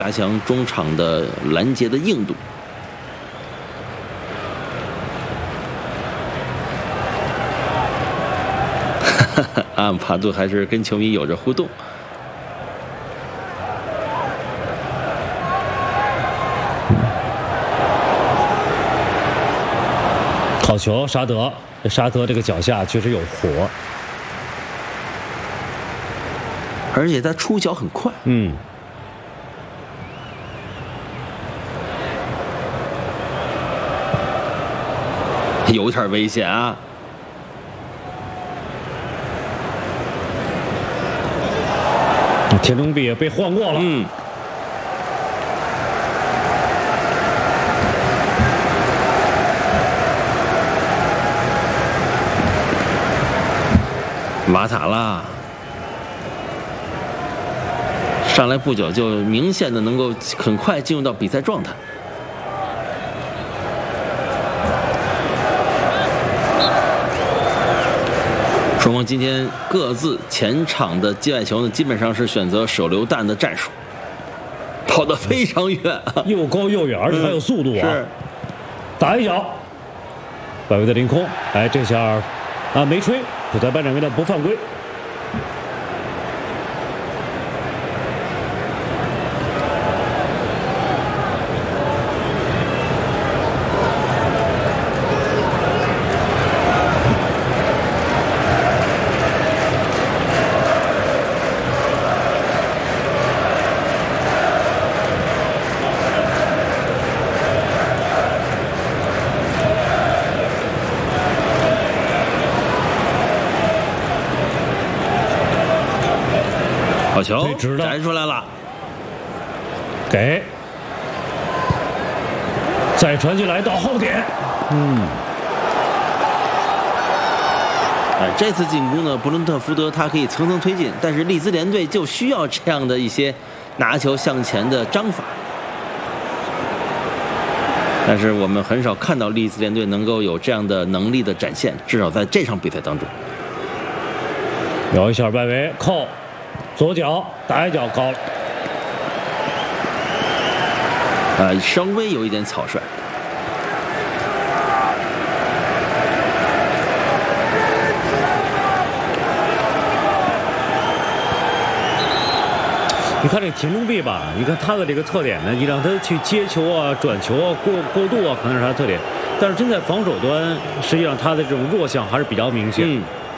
加强中场的拦截的硬度。阿姆帕杜还是跟球迷有着互动。 好球，沙德！沙德这个脚下确实有活， 而且他出脚很快。有点危险啊！ 田中碧也被晃过了。 瓦塔拉上来不久就明显的能够很快进入到比赛状态。双方今天各自前场的界外球呢，基本上是选择手榴弹的战术，跑得非常远， 又高又远，而且还有速度啊！ 是， 打一脚，外围的凌空，哎，这下没吹，主裁判认为的不犯规。 好球，摘出来了， 给，再传进来到后点， 这次进攻呢，布伦特福德他可以层层推进，但是利兹联队就需要这样的一些拿球向前的章法。但是我们很少看到利兹联队能够有这样的能力的展现，至少在这场比赛当中。 摇一下外围扣。左脚打一脚高了， 稍微有一点草率。 你看这个田中碧吧，你看他的这个特点呢，你让他去接球啊、转球啊、过渡啊，可能是他的特点。但是真在防守端，实际上他的这种弱项还是比较明显。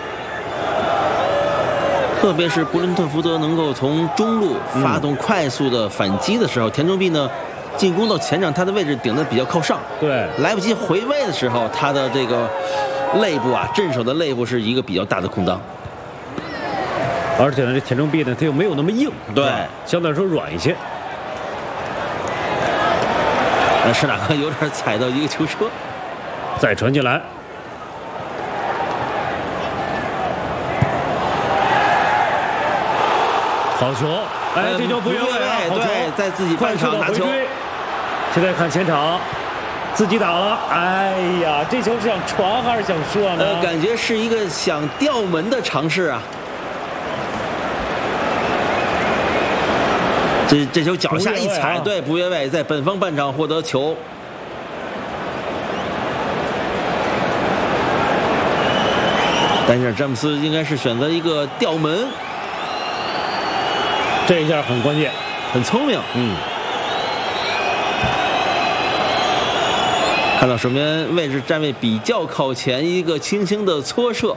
特别是布伦特福德能够从中路发动快速的反击的时候，田中碧呢进攻到前场，他的位置顶得比较靠上， 对， 来不及回位的时候，他的这个肋部啊，正手的肋部是一个比较大的空当。 而且呢，这田中碧呢，他又没有那么硬， 对， 相对来说软一些。 施纳克有点踩到一个球车， 再传进来。好球！哎，这就不越位了。好球， 对，在自己半场拿球。 现在看前场，自己打了。哎呀，这球是想传还是想射呢？ 感觉是一个想吊门的尝试啊。这球脚下一踩，对，不越位，在本方半场获得球。但是詹姆斯应该是选择一个吊门。 这一下很关键， 很聪明。看到守门位置站位比较靠前，一个轻轻的搓射。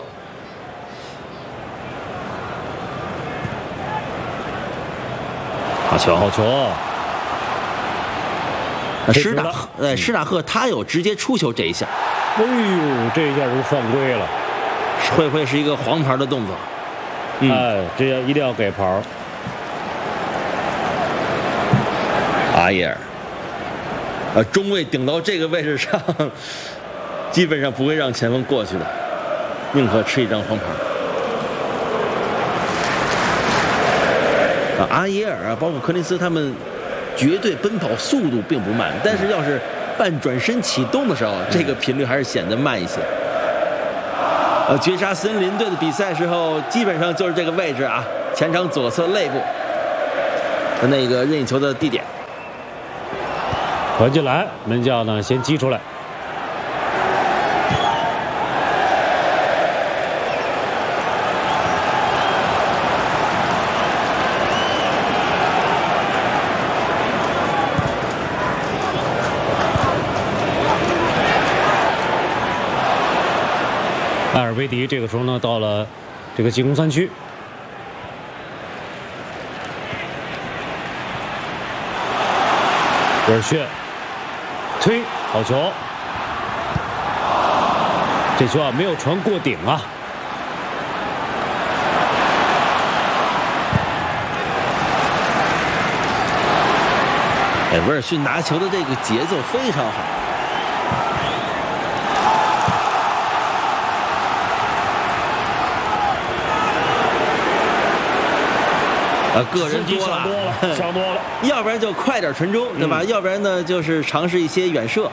好球， 好球！ 施纳赫他有直接出球这一下。 哎呦，这一下就犯规了， 会不会是一个黄牌的动作？ 这样一定要给牌。 阿耶尔，中卫顶到这个位置上，基本上不会让前锋过去的，宁可吃一张黄牌。阿耶尔包括柯林斯他们绝对奔跑速度并不慢，但是要是半转身启动的时候，这个频率还是显得慢一些。绝杀森林队的比赛时候，基本上就是这个位置啊，前场左侧肋部的那个任意球的地点。 传进来，门将呢先击出来。埃尔维迪这个时候呢，到了这个进攻3区。威尔逊推好球，这球啊没有传过顶啊。 威尔逊拿球的这个节奏非常好。个人多了， 想多了， 要不然就快点传中，对吧？要不然呢就是尝试一些远射。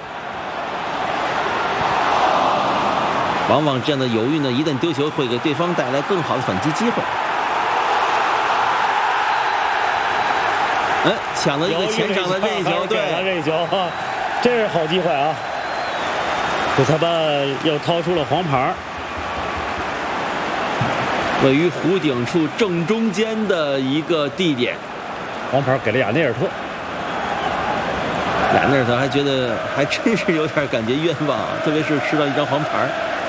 往往这样的犹豫呢，一旦丢球会给对方带来更好的反击机会。抢了一个前场的任意球，对， 任意球啊，这是好机会啊！主裁判又掏出了黄牌。 位于弧顶处正中间的一个地点， 黄牌给了亚内尔特。 亚内尔特还觉得还真是有点感觉冤枉，特别是吃到一张黄牌。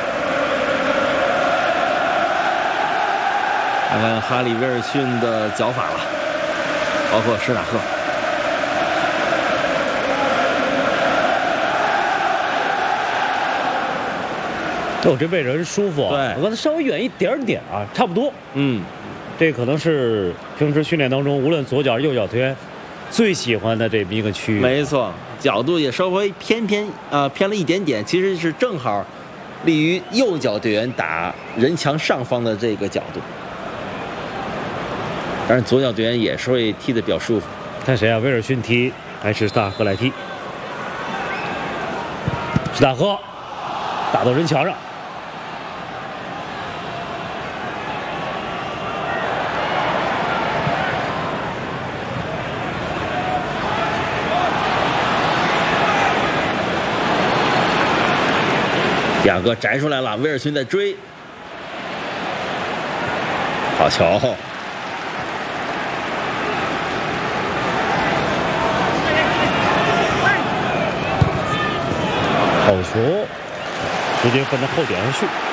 看看哈里·威尔逊的脚法了，包括施塔克。 我这位置舒服， 对， 我跟他稍微远一点点啊，差不多。这可能是平时训练当中，无论左脚右脚队员最喜欢的这么一个区域。 没错，角度也稍微偏了一点点，其实是正好利于右脚队员打人墙上方的这个角度。当然，左脚队员也是会踢得比较舒服。 看谁啊？威尔逊踢还是施塔克来踢？施塔克打到人墙上。 迪亚哥摘出来了，威尔逊在追，好球！ 好球，直接跟着后点上去。